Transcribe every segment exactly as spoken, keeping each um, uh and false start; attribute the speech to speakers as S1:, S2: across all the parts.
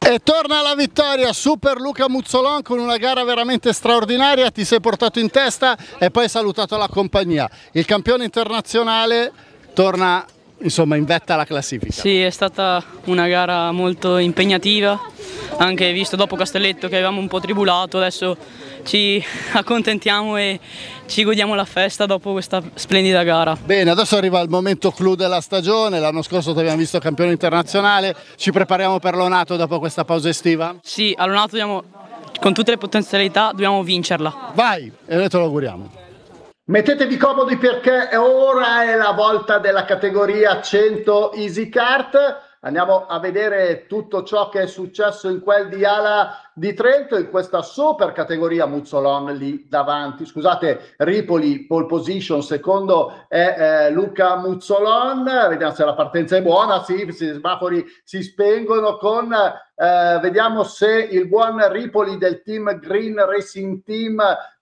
S1: E torna alla vittoria Super Luca Muzzolon con una gara veramente straordinaria, ti sei portato in testa e poi hai salutato la compagnia. Il campione internazionale torna insomma in vetta alla classifica.
S2: Sì, è stata una gara molto impegnativa, anche visto dopo Castelletto che avevamo un po' tribulato, adesso ci accontentiamo e ci godiamo la festa dopo questa splendida gara.
S1: Bene, adesso arriva il momento clou della stagione, l'anno scorso ti abbiamo visto campione internazionale, ci prepariamo per l'Onato dopo questa pausa estiva?
S2: Sì, all'Onato dobbiamo, con tutte le potenzialità dobbiamo vincerla.
S1: Vai, e noi te lo auguriamo. Mettetevi comodi perché ora è la volta della categoria cento Easy Kart. Andiamo a vedere tutto ciò che è successo in quel di Ala di Trento, in questa super categoria. Muzzolon lì davanti, scusate, Ripoli pole position, secondo è eh, Luca Muzzolon. Vediamo se la partenza è buona, sì, i semafori si spengono con, eh, vediamo se il buon Ripoli del team Green Racing Team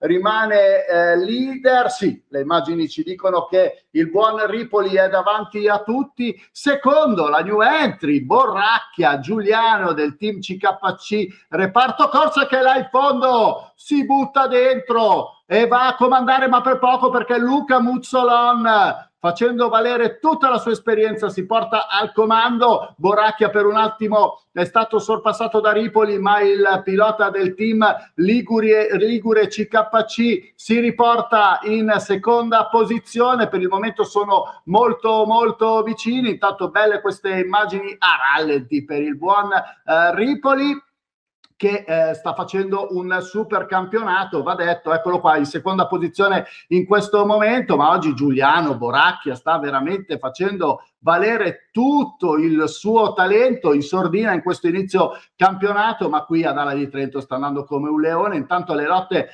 S1: rimane eh, leader. Sì, le immagini ci dicono che il buon Ripoli è davanti a tutti. Secondo la new entry, Borracchia, Giuliano del team C K C Reparto Corsa, che là in fondo si butta dentro e va a comandare, ma per poco, perché Luca Muzzolon, facendo valere tutta la sua esperienza, si porta al comando. Borracchia per un attimo è stato sorpassato da Ripoli, ma il pilota del team Ligure, Ligure C K C si riporta in seconda posizione. Per il momento sono molto molto vicini. Intanto belle queste immagini a rallenti per il buon eh, Ripoli, che eh, sta facendo un super campionato, va detto, eccolo qua in seconda posizione in questo momento. Ma oggi Giuliano Borracchia sta veramente facendo valere tutto il suo talento in sordina in questo inizio campionato, ma qui ad Ala di Trento sta andando come un leone. Intanto le lotte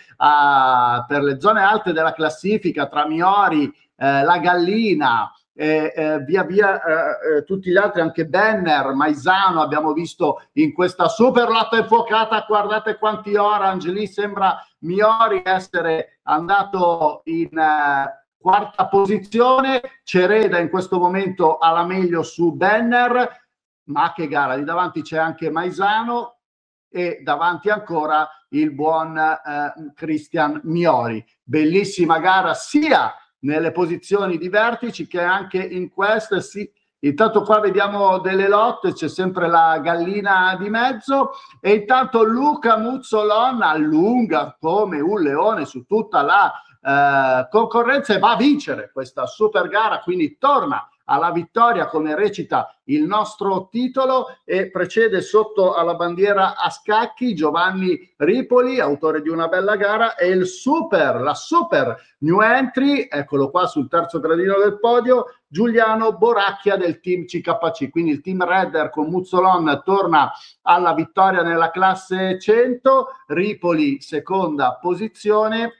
S1: a, per le zone alte della classifica tra Miori, eh, la Gallina, Eh, eh, via via eh, eh, tutti gli altri, anche Benner, Maisano abbiamo visto in questa super lotta infuocata. Guardate quanti orange, lì sembra Miori essere andato in eh, quarta posizione, Cereda in questo momento alla meglio su Benner, ma che gara, lì davanti c'è anche Maisano e davanti ancora il buon eh, Christian Miori. Bellissima gara sia nelle posizioni di vertici che anche in queste. Sì, intanto qua vediamo delle lotte, c'è sempre la Gallina di mezzo, e intanto Luca Muzzolon allunga come un leone su tutta la eh, concorrenza e va a vincere questa super gara, quindi torna alla vittoria, come recita il nostro titolo, e precede sotto alla bandiera a scacchi Giovanni Ripoli, autore di una bella gara, e il super, la super new entry, eccolo qua sul terzo gradino del podio, Giuliano Borracchia del team C K C. Quindi il team Redder con Muzzolon torna alla vittoria nella classe cento, Ripoli seconda posizione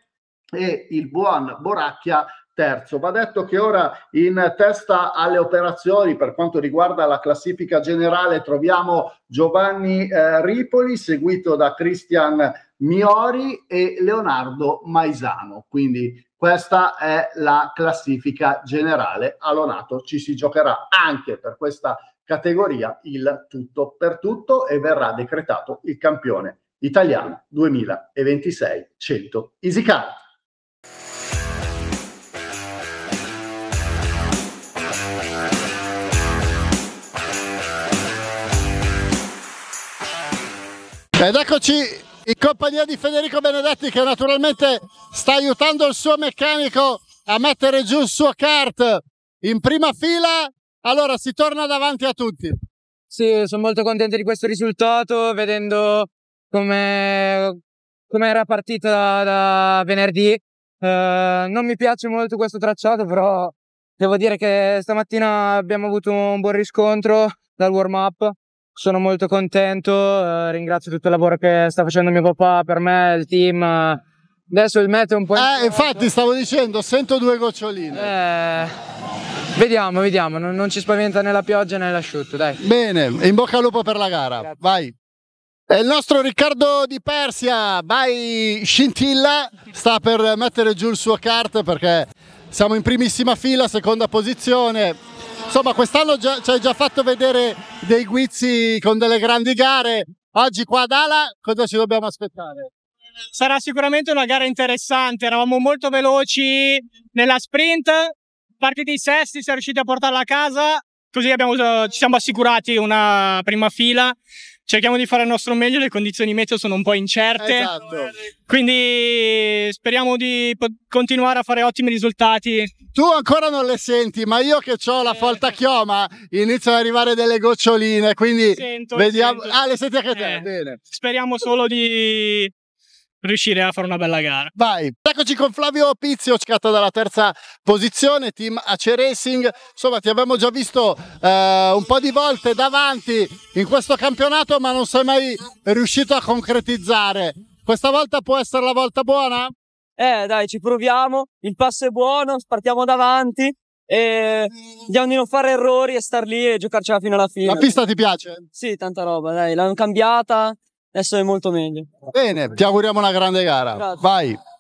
S1: e il buon Borracchia terzo. Va detto che ora in testa alle operazioni per quanto riguarda la classifica generale troviamo Giovanni eh, Ripoli, seguito da Christian Miori e Leonardo Maisano. Quindi questa è la classifica generale. All'Onato ci si giocherà anche per questa categoria il tutto per tutto e verrà decretato il campione italiano duemilaventisei cento Easy Kart. Ed eccoci in compagnia di Federico Benedetti, che naturalmente sta aiutando il suo meccanico a mettere giù il suo kart in prima fila. Allora si torna davanti a tutti.
S3: Sì, sono molto contento di questo risultato, vedendo come come era partita da, da venerdì. Eh, non mi piace molto questo tracciato, però devo dire che stamattina abbiamo avuto un buon riscontro dal warm up. Sono molto contento, eh, ringrazio tutto il lavoro che sta facendo mio papà per me, il team. Adesso il meteo è un po'...
S1: Eh, infatti stavo dicendo, sento due goccioline.
S3: Eh, vediamo, vediamo, non, non ci spaventa né la pioggia né l'asciutto, dai.
S1: Bene, in bocca al lupo per la gara. Grazie. Vai. E il nostro Riccardo Di Persia, vai scintilla, sta per mettere giù il suo kart perché siamo in primissima fila, seconda posizione. Insomma, quest'anno ci hai già fatto vedere dei guizzi con delle grandi gare, Oggi qua ad Ala cosa ci dobbiamo aspettare?
S4: Sarà sicuramente una gara interessante, eravamo molto veloci nella sprint, partiti sesti, siamo riusciti a portarla a casa, così abbiamo, ci siamo assicurati una prima fila. Cerchiamo di fare il nostro meglio, le condizioni meteo sono un po' incerte,
S1: Esatto.
S4: Quindi speriamo di continuare a fare ottimi risultati.
S1: Tu ancora non le senti, ma io che ho la folta chioma iniziano ad arrivare delle goccioline, quindi
S4: Sento,
S1: vediamo.
S4: sento.
S1: Ah, le senti anche te?
S4: Eh,
S1: Bene.
S4: Speriamo solo di riuscire a fare una bella gara.
S1: Vai, eccoci con Flavio Pizio, scatta dalla terza posizione, team A C Racing. Insomma, ti abbiamo già visto eh, un po' di volte davanti in questo campionato, ma non sei mai riuscito a concretizzare. Questa volta può essere la volta buona?
S5: Eh dai, ci proviamo, il passo è buono, partiamo davanti e vediamo di non fare errori e star lì e giocarcela fino alla fine.
S1: La pista ti piace?
S5: Sì, tanta roba, dai, l'hanno cambiata, adesso è molto meglio.
S1: Bene, ti auguriamo una grande gara.
S5: Grazie.
S1: Vai.